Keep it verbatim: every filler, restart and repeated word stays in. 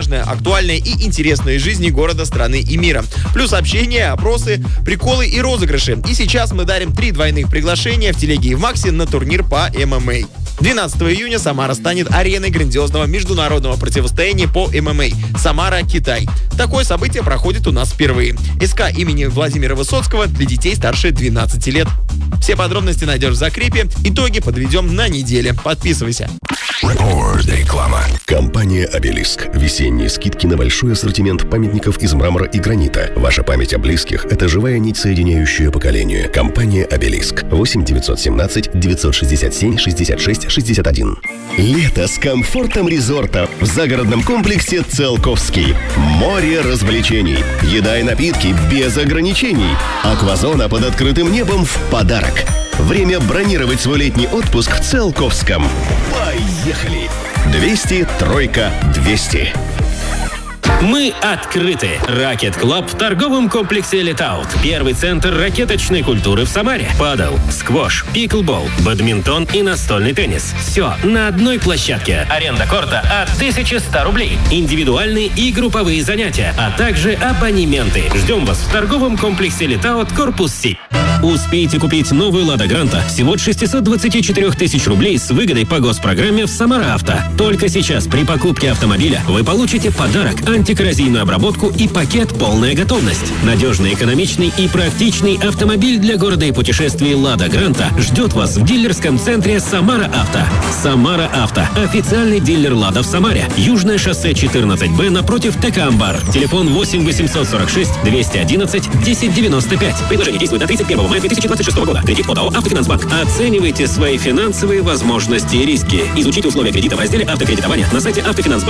важное, актуальное и интересное из жизни города, страны и мира. Плюс общение, опросы, приколы и розыгрыши. И сейчас мы дарим три двойных приглашения в телеге и в Максе на турнир по эм эм а. двенадцатого июня Самара станет ареной грандиозного международного противостояния по эм эм а «Самара-Китай». Такое событие проходит у нас впервые. СК имени Владимира Высоцкого для детей старше двенадцати лет. Все подробности найдешь в закрепе. Итоги подведем на неделе. Подписывайся. Реклама. Компания «Обелиск». Весенние скидки на большой ассортимент памятников из мрамора и гранита. Ваша память о близких – это живая нить, соединяющая поколение. Компания «Обелиск». восемь девятьсот семнадцать девятьсот шестьдесят семь шестьдесят шесть шестьдесят один. Лето с комфортом резорта в загородном комплексе «Циолковский». Море развлечений. Еда и напитки без ограничений. Аквазона под открытым небом в подарок. Время бронировать свой летний отпуск в Циолковском. Поехали! двести, тройка, двести. Мы открыты. Ракет Клаб в торговом комплексе Летаут. Первый центр ракеточной культуры в Самаре. Падл, сквош, пиклбол, бадминтон и настольный теннис. Все на одной площадке. Аренда корта от тысячи ста рублей. Индивидуальные и групповые занятия, а также абонементы. Ждем вас в торговом комплексе Летаут, корпус Си. Успейте купить новую «Лада Гранта» всего от шестисот двадцати четырёх тысяч рублей с выгодой по госпрограмме в Самара Авто. Только сейчас при покупке автомобиля вы получите подарок, антикоррозийную обработку и пакет «Полная готовность». Надежный, экономичный и практичный автомобиль для города и путешествий «Лада Гранта» ждет вас в дилерском центре «Самара Авто». «Самара Авто» – официальный дилер «Лада» в Самаре. Южное шоссе четырнадцать Б напротив ТК «Амбар». Телефон восемь восемьсот сорок шесть двести одиннадцать десять девяносто пять. Предложение действует до тридцать первого мая две тысячи двадцать шестого года. Кредит от АО «Автофинансбанк». Оценивайте свои финансовые возможности и риски. Изучите условия кредита в разделе «Автокредитование» на сайте «Автофинансбанк».